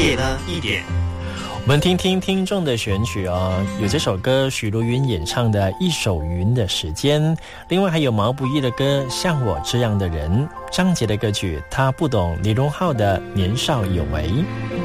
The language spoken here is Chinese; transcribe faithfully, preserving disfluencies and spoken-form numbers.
点呢一点。 我们听听听众的选曲哦，有这首歌许茹芸演唱的《一首云的时间》，另外还有毛不易的歌《像我这样的人》，张杰的歌曲《他不懂》，李荣浩的《年少有为》。